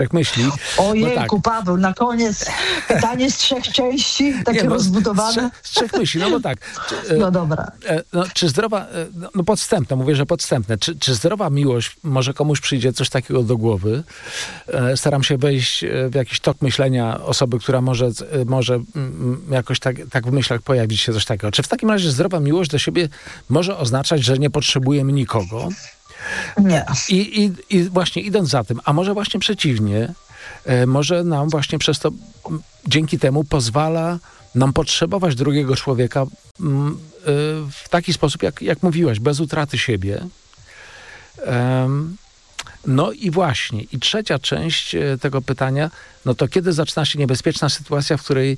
myśli. Ojejku, tak. Paweł, na koniec pytanie z 3 części, takie rozbudowane. Z 3 myśli, no bo tak. No dobra. Czy zdrowa, no podstępne, mówię, że podstępne. Czy zdrowa miłość, może komuś przyjdzie coś takiego do głowy? Staram się wejść w jakiś tok myślenia osoby, która może jakoś tak w myślach pojawić się coś takiego. Czy w takim razie zdrowa miłość do siebie może oznaczać, że nie potrzebujemy nikogo? Nie. I właśnie idąc za tym, a może właśnie przeciwnie, może nam właśnie przez to, dzięki temu pozwala nam potrzebować drugiego człowieka w taki sposób, jak mówiłaś, bez utraty siebie. No i właśnie, i trzecia część tego pytania, no to kiedy zaczyna się niebezpieczna sytuacja, w której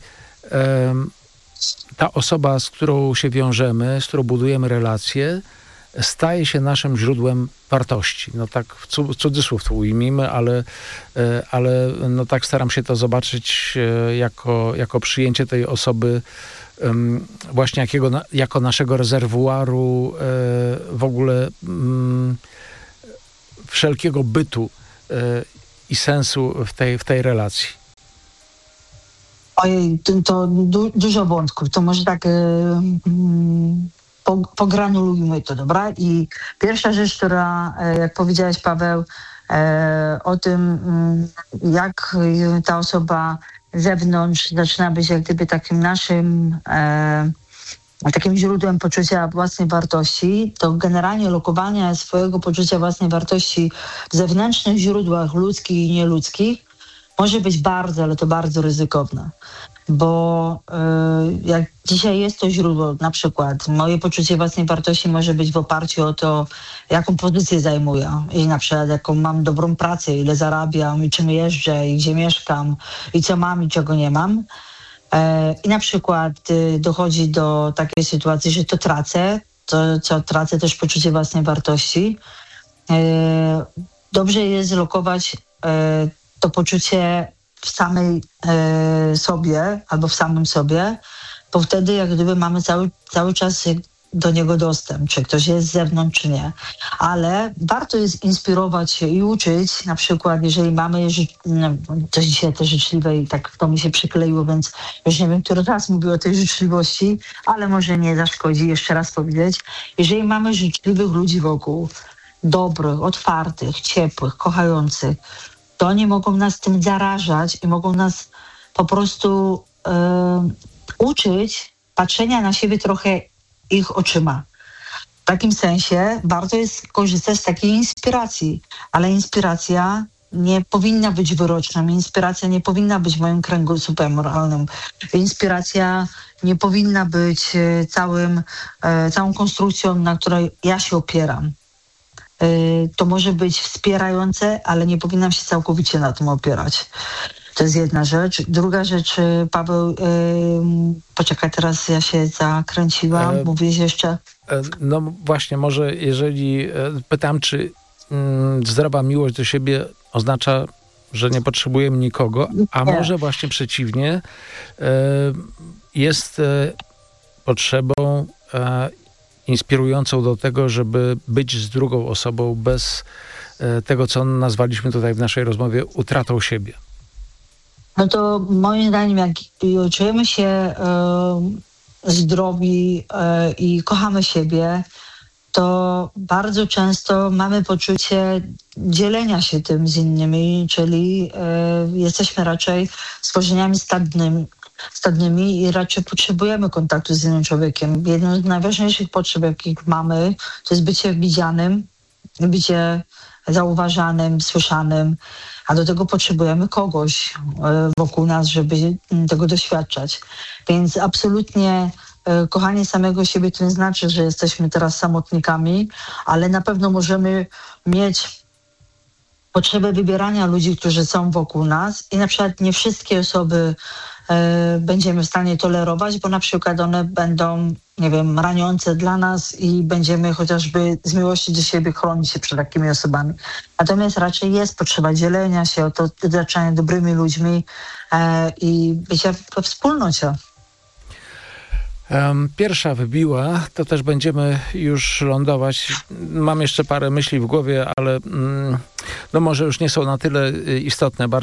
ta osoba, z którą się wiążemy, z którą budujemy relacje, staje się naszym źródłem wartości. No tak w cudzysłów to ujmijmy, ale no tak staram się to zobaczyć jako przyjęcie tej osoby właśnie jako naszego rezerwuaru w ogóle wszelkiego bytu i sensu w tej relacji. Ojej, to dużo wątków. To może tak pogranulujmy to, dobra? I pierwsza rzecz, która, jak powiedziałeś, Paweł, o tym, jak ta osoba z zewnątrz zaczyna być jak gdyby takim naszym takim źródłem poczucia własnej wartości, to generalnie lokowanie swojego poczucia własnej wartości w zewnętrznych źródłach ludzkich i nieludzkich może być bardzo, ale to bardzo ryzykowne. Bo jak dzisiaj jest to źródło, na przykład moje poczucie własnej wartości może być w oparciu o to, jaką pozycję zajmuję i na przykład jaką mam dobrą pracę, ile zarabiam i czym jeżdżę i gdzie mieszkam i co mam i czego nie mam. I na przykład dochodzi do takiej sytuacji, że to tracę też poczucie własnej wartości. Dobrze jest lokować to poczucie w samej sobie albo w samym sobie, bo wtedy jak gdyby mamy cały czas do niego dostęp, czy ktoś jest z zewnątrz, czy nie. Ale warto jest inspirować się i uczyć, na przykład jeżeli mamy coś dzisiaj te życzliwe i tak to mi się przykleiło, więc już nie wiem, który raz mówię o tej życzliwości, ale może nie zaszkodzi jeszcze raz powiedzieć. Jeżeli mamy życzliwych ludzi wokół, dobrych, otwartych, ciepłych, kochających, to oni mogą nas tym zarażać i mogą nas po prostu uczyć patrzenia na siebie trochę ich oczyma. W takim sensie warto jest korzystać z takiej inspiracji, ale inspiracja nie powinna być wyroczna, inspiracja nie powinna być moim kręgosłupem moralnym, inspiracja nie powinna być całą konstrukcją, na której ja się opieram. To może być wspierające, ale nie powinnam się całkowicie na tym opierać. To jest jedna rzecz. Druga rzecz, Paweł, poczekaj, teraz ja się zakręciłam, mówisz jeszcze? No właśnie, może jeżeli pytam, czy zdrowa miłość do siebie oznacza, że nie potrzebujemy nikogo, a nie. Może właśnie przeciwnie, jest potrzebą inspirującą do tego, żeby być z drugą osobą bez tego, co nazwaliśmy tutaj w naszej rozmowie utratą siebie. No to moim zdaniem, jak czujemy się zdrowi i kochamy siebie, to bardzo często mamy poczucie dzielenia się tym z innymi, czyli jesteśmy raczej stworzeniami stadnymi i raczej potrzebujemy kontaktu z innym człowiekiem. Jedną z najważniejszych potrzeb, jakich mamy, to jest bycie widzianym, bycie zauważanym, słyszanym, a do tego potrzebujemy kogoś wokół nas, żeby tego doświadczać. Więc absolutnie kochanie samego siebie to nie znaczy, że jesteśmy teraz samotnikami, ale na pewno możemy mieć potrzebę wybierania ludzi, którzy są wokół nas i na przykład nie wszystkie osoby będziemy w stanie tolerować, bo na przykład one będą, nie wiem, raniące dla nas i będziemy chociażby z miłości do siebie chronić się przed takimi osobami. Natomiast raczej jest potrzeba dzielenia się, otaczania dobrymi ludźmi i bycia we wspólnocie. Pierwsza wybiła, to też będziemy już lądować. Mam jeszcze parę myśli w głowie, ale no może już nie są na tyle istotne.